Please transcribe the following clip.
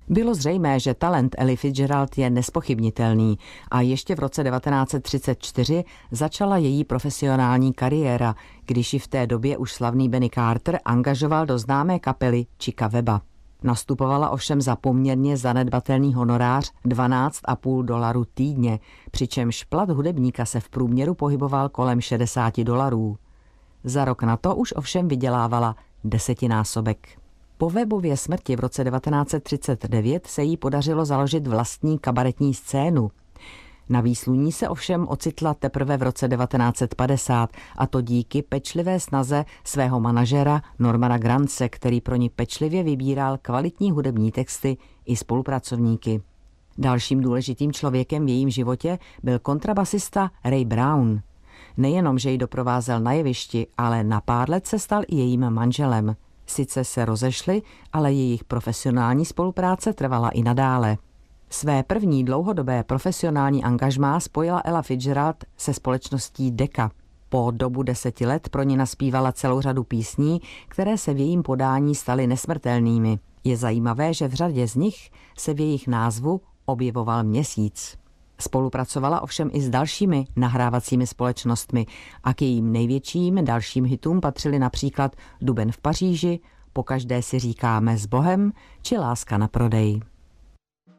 Bylo zřejmé, že talent Ella Fitzgerald je nespochybnitelný a ještě v roce 1934 začala její profesionální kariéra, když ji v té době už slavný Benny Carter angažoval do známé kapely Chica Webba. Nastupovala ovšem za poměrně zanedbatelný honorář $12,5 týdně, přičemž plat hudebníka se v průměru pohyboval kolem $60. Za rok na to už ovšem vydělávala desetinásobek. Po Webbově smrti v roce 1939 se jí podařilo založit vlastní kabaretní scénu. Na výsluní se ovšem ocitla teprve v roce 1950, a to díky pečlivé snaze svého manažera Normana Grantse, který pro ní pečlivě vybíral kvalitní hudební texty i spolupracovníky. Dalším důležitým člověkem v jejím životě byl kontrabasista Ray Brown. Nejenom, že ji doprovázel na jevišti, ale na pár let se stal i jejím manželem. Sice se rozešli, ale jejich profesionální spolupráce trvala i nadále. Své první dlouhodobé profesionální angažmá spojila Ella Fitzgerald se společností Decca. Po dobu 10 let pro ní naspívala celou řadu písní, které se v jejím podání staly nesmrtelnými. Je zajímavé, že v řadě z nich se v jejich názvu objevoval měsíc. Spolupracovala ovšem i s dalšími nahrávacími společnostmi a k jejím největším dalším hitům patřily například Duben v Paříži, Pokaždé si říkáme s Bohem či Láska na prodej.